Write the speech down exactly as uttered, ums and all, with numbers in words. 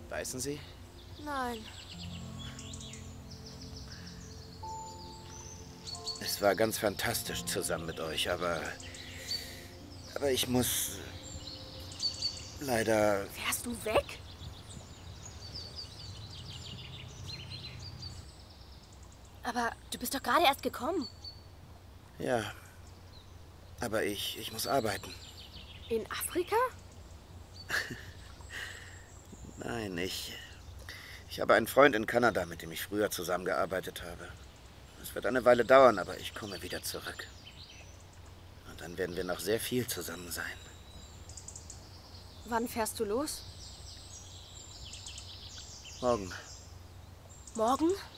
Beißen Sie? Nein. Es war ganz fantastisch zusammen mit euch, aber... Aber ich muss... leider... Fährst du weg? Aber du bist doch gerade erst gekommen. Ja. Aber ich... ich muss arbeiten. In Afrika? Nein, ich... Ich habe einen Freund in Kanada, mit dem ich früher zusammengearbeitet habe. Es wird eine Weile dauern, aber ich komme wieder zurück. Und dann werden wir noch sehr viel zusammen sein. Wann fährst du los? Morgen. Morgen?